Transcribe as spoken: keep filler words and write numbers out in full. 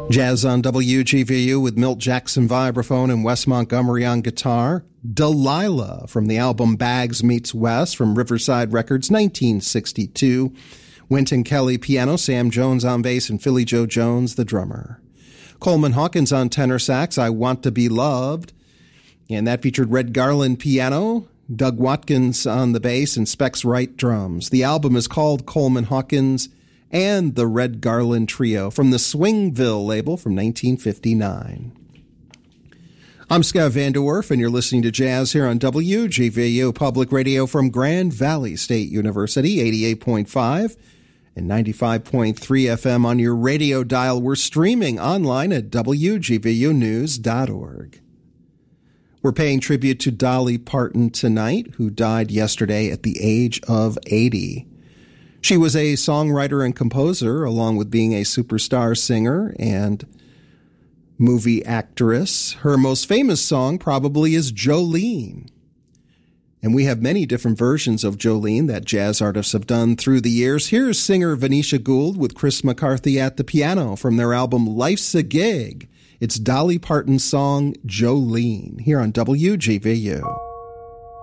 Jazz on W G V U with Milt Jackson vibraphone and Wes Montgomery on guitar. Delilah from the album Bags Meets Wes from Riverside Records, nineteen sixty-two. Wynton Kelly piano, Sam Jones on bass, and Philly Joe Jones the drummer. Coleman Hawkins on tenor sax, I Want to Be Loved. And that featured Red Garland piano, Doug Watkins on the bass, and Specs Wright drums. The album is called Coleman Hawkins and the Red Garland Trio from the Swingville label from nineteen fifty-nine. I'm Scott Vanderwerf, and you're listening to Jazz here on W G V U Public Radio from Grand Valley State University, eighty-eight point five and ninety-five point three F M on your radio dial. We're streaming online at W G V U news dot org. We're paying tribute to Dolly Parton tonight, who died yesterday at the age of eighty. She was a songwriter and composer, along with being a superstar singer and movie actress. Her most famous song probably is Jolene. And we have many different versions of Jolene that jazz artists have done through the years. Here's singer Venetia Gould with Chris McCarthy at the piano from their album Life's a Gig. It's Dolly Parton's song Jolene here on W G V U.